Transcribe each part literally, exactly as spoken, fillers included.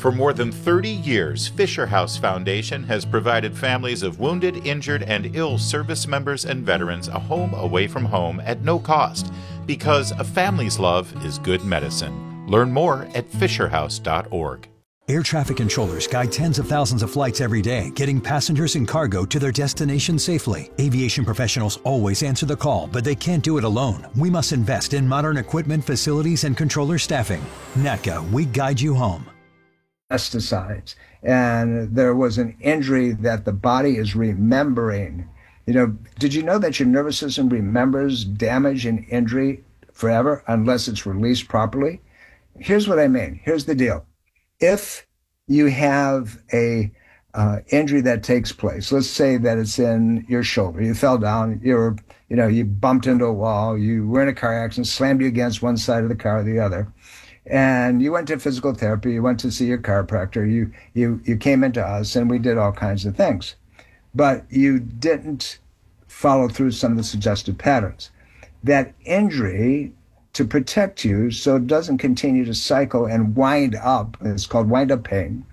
For more than thirty years, Fisher House Foundation has provided families of wounded, injured, and ill service members and veterans a home away from home at no cost, because a family's love is good medicine. Learn more at fisher house dot org. Air traffic controllers guide tens of thousands of flights every day, getting passengers and cargo to their destination safely. Aviation professionals always answer the call, but they can't do it alone. We must invest in modern equipment, facilities, and controller staffing. N A C A, we guide you home. Pesticides, and there was an injury that the body is remembering. You know, did you know that your nervous system remembers damage and injury forever unless it's released properly? Here's what I mean. Here's the deal. If you have a uh, injury that takes place, let's say that it's in your shoulder, you fell down, you're, you know, you bumped into a wall, you were in a car accident, slammed you against one side of the car or the other, and you went to physical therapy, you went to see your chiropractor, you, you, you came into us, and we did all kinds of things. But you didn't follow through some of the suggested patterns. That injury, to protect you so it doesn't continue to cycle and wind up, it's called wind-up pain,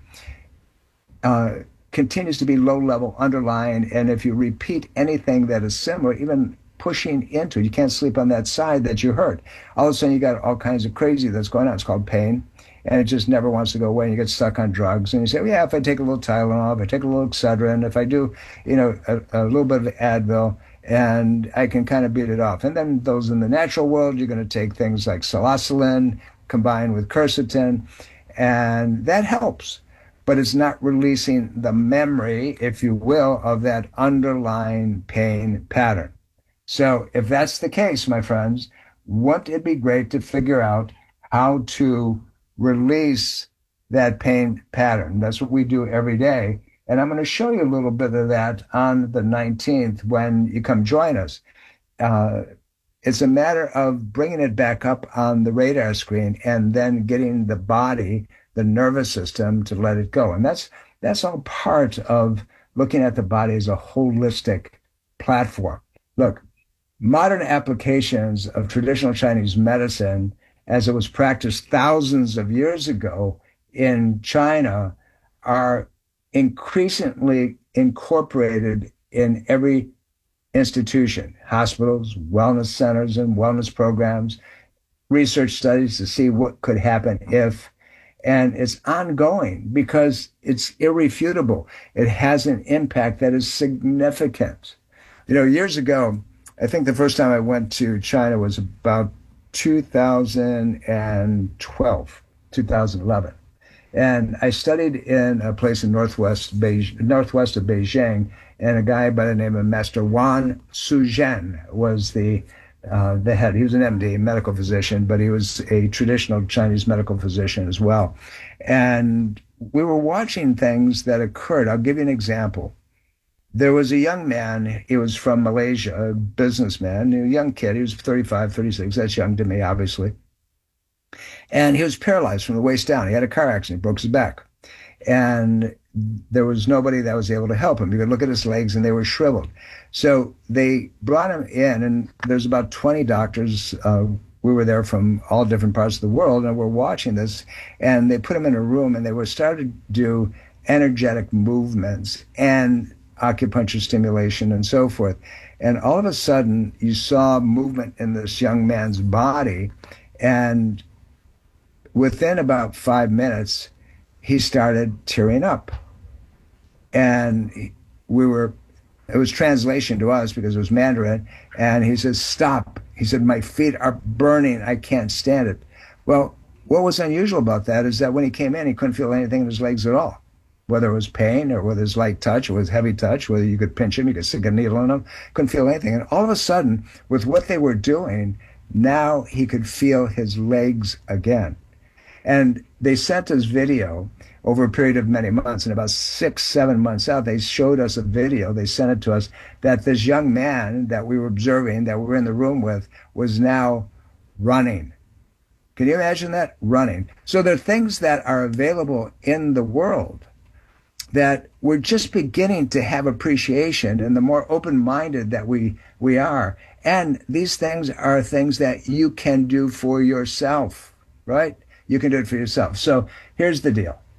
uh, continues to be low-level, underlying, and if you repeat anything that is similar, even pushing into it, you can't sleep on that side that you hurt. All of a sudden, you got all kinds of crazy that's going on. It's called pain, and it just never wants to go away, and you get stuck on drugs, and you say, well, yeah, if I take a little Tylenol, if I take a little Excedrin, if I do, you know, a, a little bit of Advil, and I can kind of beat it off. And then those in the natural world, you're going to take things like psilocybin combined with quercetin, and that helps. But it's not releasing the memory, if you will, of that underlying pain pattern. So if that's the case, my friends, wouldn't it be great to figure out how to release that pain pattern? That's what we do every day. And I'm going to show you a little bit of that on the nineteenth when you come join us. Uh, it's a matter of bringing it back up on the radar screen and then getting the body, the nervous system, to let it go. And that's that's all part of looking at the body as a holistic platform. Look, modern applications of traditional Chinese medicine, as it was practiced thousands of years ago in China, are increasingly incorporated in every institution, hospitals, wellness centers, and wellness programs, research studies to see what could happen if, and it's ongoing because it's irrefutable. It has an impact that is significant. You know, years ago, I think the first time I went to China was about two thousand twelve, two thousand eleven. And I studied in a place in northwest Beijing, northwest of Beijing, and a guy by the name of Master Wan Suzhen was the uh, the head. He was an M D, medical physician, but he was a traditional Chinese medical physician as well. And we were watching things that occurred. I'll give you an example. There was a young man, he was from Malaysia, a businessman, a young kid, he was thirty-five, thirty-six, that's young to me, obviously. And he was paralyzed from the waist down. He had a car accident, broke his back. And there was nobody that was able to help him. You could look at his legs and they were shriveled. So they brought him in, and there's about twenty doctors. Uh, we were there from all different parts of the world, and we're watching this. And they put him in a room, and they were starting to do energetic movements and acupuncture stimulation and so forth. And all of a sudden, you saw movement in this young man's body, and within about five minutes, he started tearing up. And we were, it was translation to us because it was Mandarin, and he says, stop. He said, my feet are burning. I can't stand it. Well, what was unusual about that is that when he came in, he couldn't feel anything in his legs at all, whether it was pain or whether it was light touch or it was heavy touch, whether you could pinch him, you could stick a needle in him, couldn't feel anything. And all of a sudden, with what they were doing, now he could feel his legs again. And they sent us video over a period of many months, and about six, seven months out, they showed us a video, they sent it to us, that this young man that we were observing, that we were in the room with, was now running. Can you imagine that? Running. So there are things that are available in the world that we're just beginning to have appreciation, and the more open-minded that we, we are. And these things are things that you can do for yourself, right? You can do it for yourself. So here's the deal.